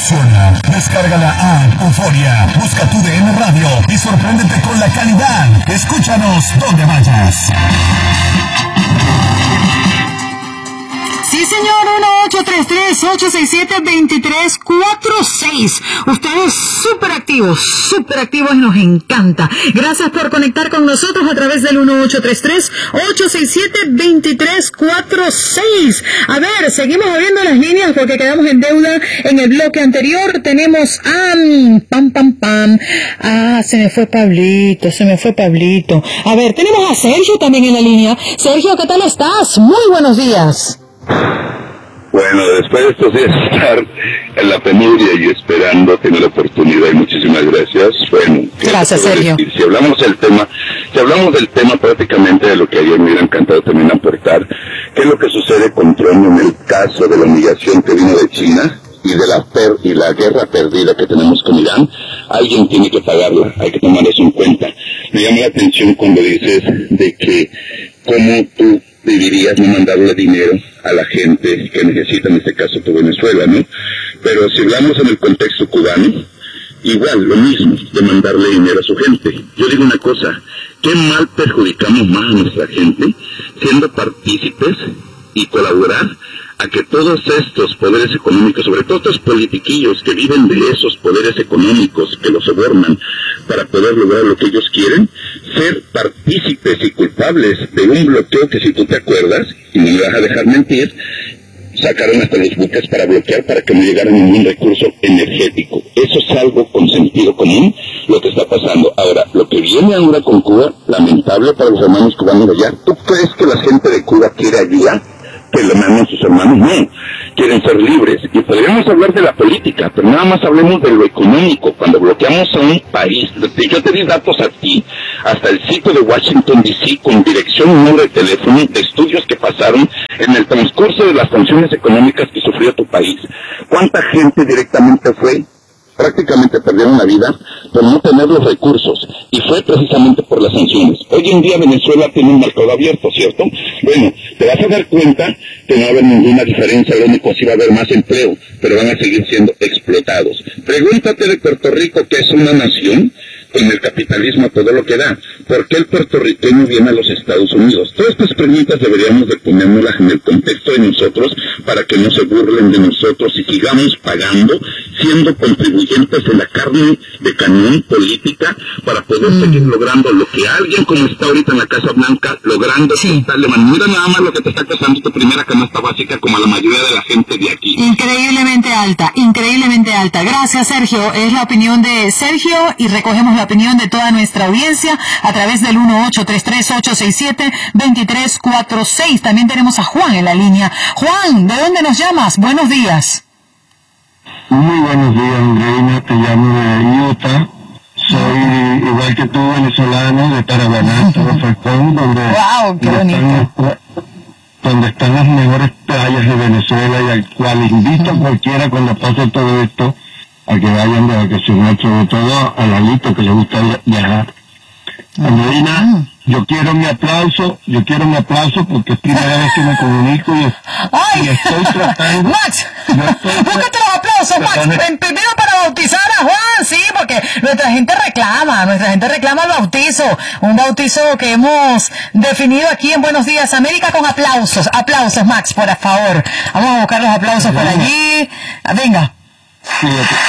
funciona. Descarga la app Euforia, busca tu DN Radio y sorpréndete con la calidad. Escúchanos donde vayas. Sí, señor, 1833-867-2346. Ustedes súper activos y nos encanta. Gracias por conectar con nosotros a través del 1833-867-2346. A ver, seguimos abriendo las líneas porque quedamos en deuda en el bloque anterior. Tenemos se me fue Pablito. A ver, tenemos a Sergio también en la línea. Sergio, ¿qué tal estás? Muy buenos días. Bueno, después de estos días estar en la penuria y esperando tener la oportunidad, y muchísimas gracias. Bueno, gracias, Sergio. Si hablamos del tema prácticamente de lo que ayer me hubiera encantado también aportar, ¿qué es lo que sucede con Trump en el caso de la humillación que vino de China y de la guerra perdida que tenemos con Irán? Alguien tiene que pagarla, hay que tomar eso en cuenta. Me llama la atención cuando dices de que cómo tú deberías no mandarle dinero a la gente que necesita, en este caso tu Venezuela, ¿no? Pero si hablamos en el contexto cubano, igual, lo mismo, de mandarle dinero a su gente. Yo digo una cosa, ¿qué mal perjudicamos más a nuestra gente siendo partícipes y colaborar a que todos estos poderes económicos, sobre todo estos politiquillos que viven de esos poderes económicos que los sobornan para poder lograr lo que ellos quieren, ser partícipes y culpables de un bloqueo que, si tú te acuerdas, y no me vas a dejar mentir, sacaron hasta los buques para bloquear para que no llegara ningún recurso energético? Eso es algo con sentido común, lo que está pasando. Ahora, lo que viene ahora con Cuba, lamentable para los hermanos cubanos de allá. ¿Tú crees que la gente de Cuba quiere ayuda? Que le mandan sus hermanos, no, quieren ser libres. Y podríamos hablar de la política, pero nada más hablemos de lo económico. Cuando bloqueamos a un país, yo te di datos a ti, hasta el sitio de Washington D.C., con dirección y número de teléfono, de estudios que pasaron en el transcurso de las sanciones económicas que sufrió tu país. ¿Cuánta gente directamente fue? Prácticamente perdieron la vida por no tener los recursos, y fue precisamente por las sanciones. Hoy en día Venezuela tiene un mercado abierto, ¿cierto? Bueno, te vas a dar cuenta que no va a haber ninguna diferencia, lo único sí va a haber más empleo, pero van a seguir siendo explotados. Pregúntate de Puerto Rico, que es una nación con el capitalismo a todo lo que da. ¿Por qué el puertorriqueño viene a los Estados Unidos? Todas estas preguntas deberíamos de ponérnoslas en el contexto de nosotros para que no se burlen de nosotros y sigamos pagando, siendo contribuyentes de la carne de cañón política para poder seguir logrando lo que alguien como está ahorita en la Casa Blanca logrando. Mira nada más lo que te está costando tu primera canasta básica, como a la mayoría de la gente de aquí. Increíblemente alta. Gracias, Sergio. Es la opinión de Sergio y recogemos la opinión de toda nuestra audiencia a través del 1833-867-2346. También tenemos a Juan en la línea. Juan, ¿de dónde nos llamas? Buenos días. Muy buenos días, Andreina. Te llamo de Utah. Soy igual que tú, venezolano, de Paraguaná, Falcón, donde están las mejores playas de Venezuela, y al cual invito a cualquiera cuando pase todo esto a que vayan de vacacionar, sobre todo a Lalito, que le gusta viajar. Andreina, yo quiero mi aplauso porque es primera vez que me comunico y estoy tratando... Max, búscate los aplausos, Max. Primero para bautizar a Juan, sí, porque nuestra gente reclama el bautizo, un bautizo que hemos definido aquí en Buenos Días América con aplausos, Max, por favor. Vamos a buscar los aplausos por allí. Venga. Sí,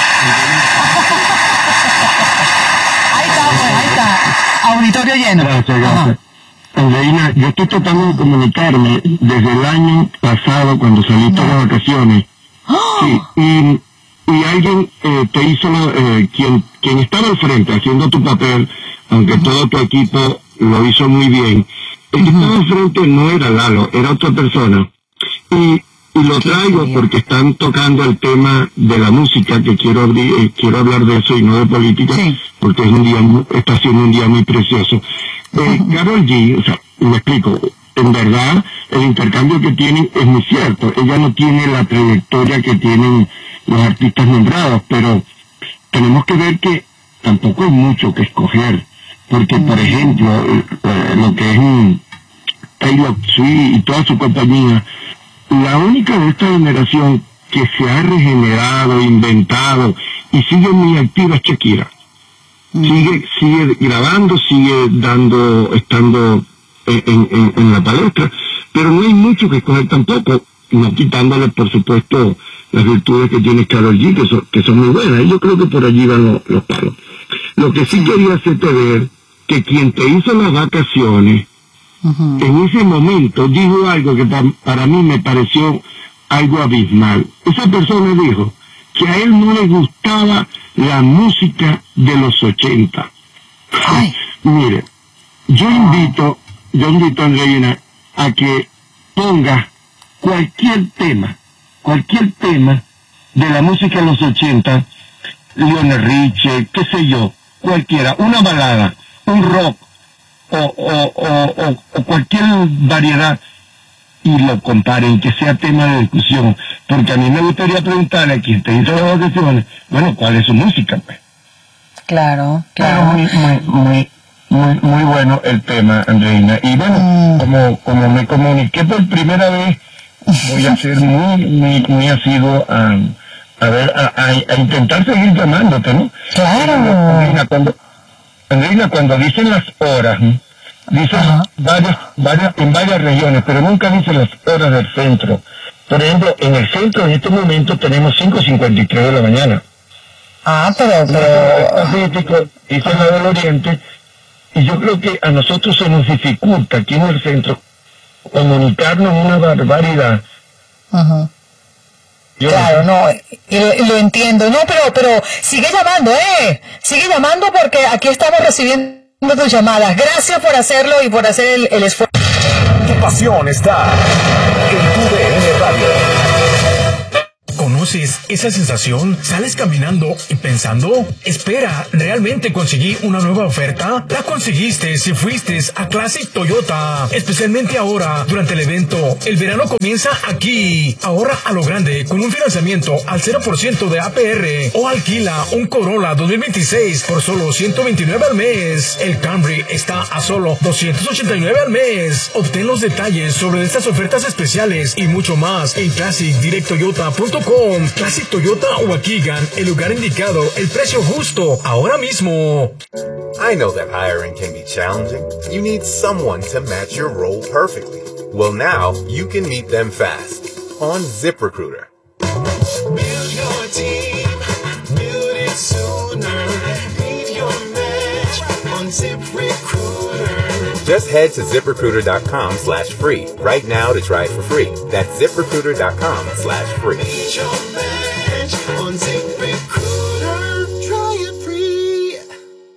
Ahí está. Auditorio lleno. Gracias. Andreina, yo estoy tratando de comunicarme desde el año pasado, cuando salí todas las vacaciones. Sí, y alguien te hizo, quien estaba al frente haciendo tu papel, aunque todo tu equipo lo hizo muy bien, el que estaba al frente no era Lalo, era otra persona. Y lo traigo porque están tocando el tema de la música, que quiero hablar de eso y no de política, porque está siendo un día muy precioso. Karol G, o sea, me explico, en verdad el intercambio que tienen es muy cierto. Ella no tiene la trayectoria que tienen los artistas nombrados, pero tenemos que ver que tampoco hay mucho que escoger, porque por ejemplo, lo que es Taylor Swift y toda su compañía, la única de esta generación que se ha regenerado, inventado, y sigue muy activa Shakira. Sigue grabando, sigue estando en la palestra, pero no hay mucho que escoger tampoco, no quitándole, por supuesto, las virtudes que tiene Karol G, que son muy buenas, y yo creo que por allí van los palos. Lo que sí quería hacerte ver, que quien te hizo las vacaciones, en ese momento dijo algo que para mí me pareció algo abismal. Esa persona dijo que a él no le gustaba la música de los 80. Mire, yo invito a Andreina a que ponga cualquier tema de la música de los 80, Lionel Richie, qué sé yo, cualquiera, una balada, un rock, o cualquier variedad, y lo comparen, que sea tema de discusión, porque a mí me gustaría preguntarle a quien te hizo las vacaciones, bueno, ¿cuál es su música, pues? Claro. Muy bueno el tema, Andreina, y bueno, como me comuniqué por primera vez, voy a ser muy asiduo a intentar seguir llamándote, ¿no? Claro. Andreina, cuando dicen las horas, dicen en varias regiones, pero nunca dicen las horas del centro. Por ejemplo, en el centro en este momento tenemos 5:53 de la mañana. Pero... Pacífico y zona del Oriente, y yo creo que a nosotros se nos dificulta aquí en el centro comunicarnos una barbaridad. Claro, no, lo entiendo, no, pero sigue llamando porque aquí estamos recibiendo tus llamadas. Gracias por hacerlo y por hacer el esfuerzo. Tu pasión está en tu DN Radio. ¿Conoces esa sensación? ¿Sales caminando y pensando? Espera, ¿realmente conseguí una nueva oferta? La conseguiste si fuiste a Classic Toyota. Especialmente ahora, durante el evento, el verano comienza aquí. Ahorra a lo grande con un financiamiento al 0% de APR o alquila un Corolla 2026 por solo $129 al mes. El Camry está a solo $289 al mes. Obtén los detalles sobre estas ofertas especiales y mucho más en ClassicDirectToyota.com. Classic Toyota o Waukegan, el lugar indicado, el precio justo, ahora mismo. I know that hiring can be challenging. You need someone to match your role perfectly. Well, now you can meet them fast on ZipRecruiter. Build your team, build it sooner. Meet your match on ZipRecruiter. Just head to ZipRecruiter.com/free right now to try it for free. That's ZipRecruiter.com/free. Meet your match.